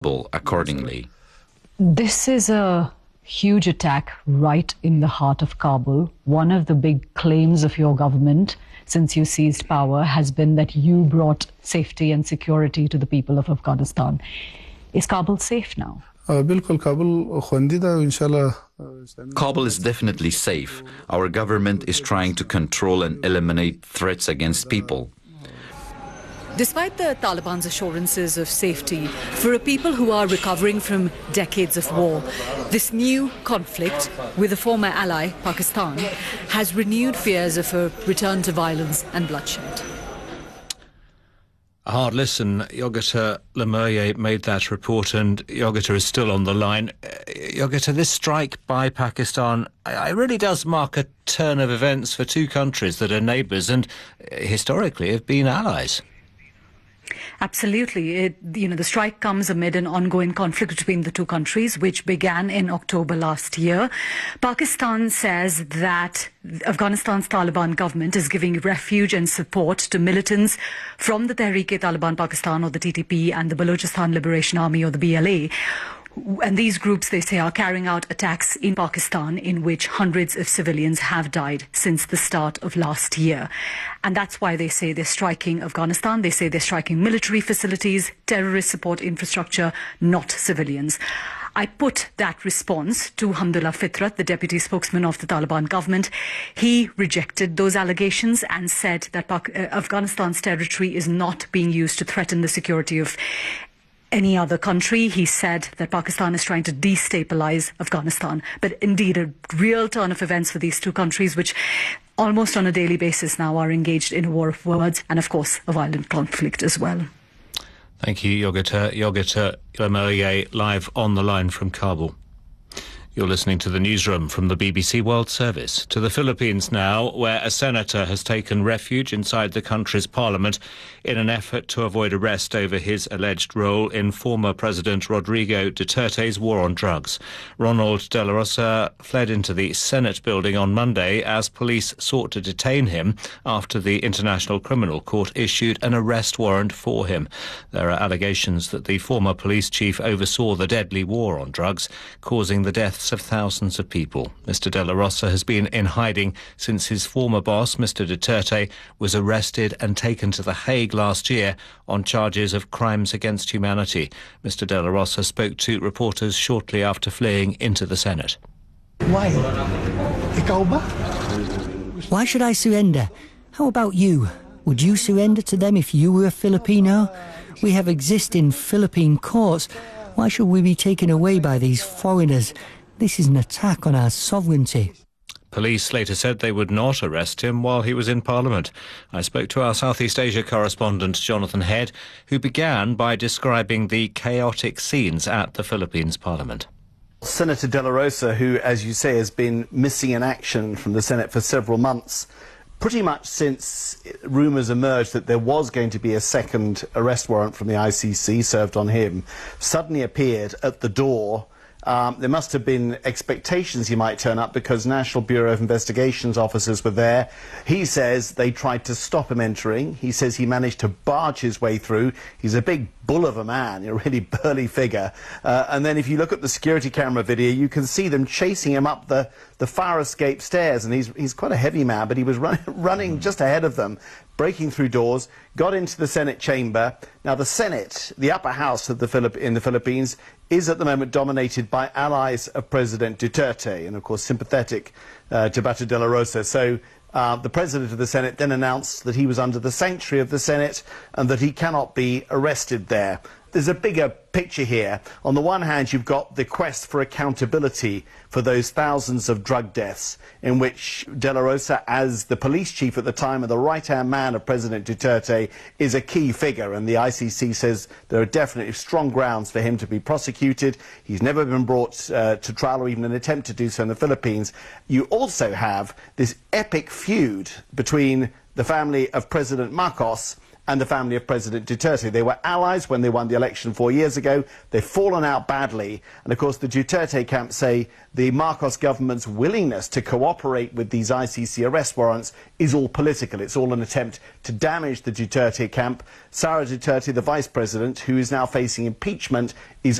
accordingly. This is a huge attack right in the heart of Kabul. One of the big claims of your government since you seized power has been that you brought safety and security to the people of Afghanistan. Is Kabul safe now? Kabul is definitely safe. Our government is trying to control and eliminate threats against people. Despite the Taliban's assurances of safety, for a people who are recovering from decades of war, this new conflict with a former ally, Pakistan, has renewed fears of a return to violence and bloodshed. A hard listen. Yogita Lemerrier made that report, and Yogita is still on the line. Yogita, this strike by Pakistan, it really does mark a turn of events for two countries that are neighbours and historically have been allies. Absolutely. The strike comes amid an ongoing conflict between the two countries, which began in October last year. Pakistan says that Afghanistan's Taliban government is giving refuge and support to militants from the Tehreek-e-Taliban Pakistan, or the TTP, and the Balochistan Liberation Army, or the BLA. And these groups, they say, are carrying out attacks in Pakistan in which hundreds of civilians have died since the start of last year. And that's why they say they're striking Afghanistan. They say they're striking military facilities, terrorist support infrastructure, not civilians. I put that response to Hamdullah Fitrat, the deputy spokesman of the Taliban government. He rejected those allegations and said that Afghanistan's territory is not being used to threaten the security of any other country. He said that Pakistan is trying to destabilize Afghanistan. But indeed, a real turn of events for these two countries, which almost on a daily basis now are engaged in a war of words and, of course, a violent conflict as well. Thank you, Yogita Lemerrier, live on the line from Kabul. You're listening to the newsroom from the BBC World Service. To the Philippines now, where a senator has taken refuge inside the country's parliament in an effort to avoid arrest over his alleged role in former President Rodrigo Duterte's war on drugs. Ronald De La Rosa fled into the Senate building on Monday as police sought to detain him after the International Criminal Court issued an arrest warrant for him. There are allegations that the former police chief oversaw the deadly war on drugs, causing the deaths of thousands of people. Mr. De La Rosa has been in hiding since his former boss, Mr. Duterte, was arrested and taken to The Hague last year on charges of crimes against humanity. Mr. De La Rosa spoke to reporters shortly after fleeing into the Senate. Why should I surrender? How about you? Would you surrender to them if you were a Filipino? We have existing Philippine courts. Why should we be taken away by these foreigners? This is an attack on our sovereignty. Police later said they would not arrest him while he was in Parliament. I spoke to our Southeast Asia correspondent, Jonathan Head, who began by describing the chaotic scenes at the Philippines Parliament. Senator De La Rosa, who, as you say, has been missing in action from the Senate for several months, pretty much since rumours emerged that there was going to be a second arrest warrant from the ICC served on him, suddenly appeared at the door. There must have been expectations he might turn up because National Bureau of Investigations officers were there. He says they tried to stop him entering. He says he managed to barge his way through. He's a big bull of a man, a really burly figure. And then if you look at the security camera video, you can see them chasing him up the fire escape stairs. And he's quite a heavy man, but he was running just ahead of them, breaking through doors, got into the Senate chamber. Now, the Senate, the upper house of in the Philippines, is at the moment dominated by allies of President Duterte and, of course, sympathetic to Beto de la Rosa. So the President of the Senate then announced that he was under the sanctuary of the Senate and that he cannot be arrested there. There's a bigger picture here. On the one hand, you've got the quest for accountability for those thousands of drug deaths in which De La Rosa, as the police chief at the time and the right-hand man of President Duterte, is a key figure. And the ICC says there are definitely strong grounds for him to be prosecuted. He's never been brought to trial or even an attempt to do so in the Philippines. You also have this epic feud between the family of President Marcos and the family of President Duterte. They were allies when they won the election 4 years ago. They've fallen out badly. And of course, the Duterte camp say the Marcos government's willingness to cooperate with these ICC arrest warrants is all political. It's all an attempt to damage the Duterte camp. Sara Duterte, the vice president, who is now facing impeachment, is